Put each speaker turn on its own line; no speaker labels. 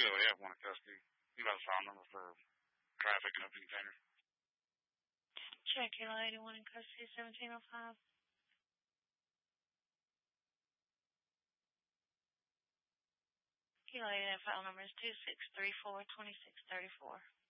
still have one in custody. You got a file number for traffic and open container?
Check Kilo 81 in custody, 1705. Kilo 88 file number is 2634-2634.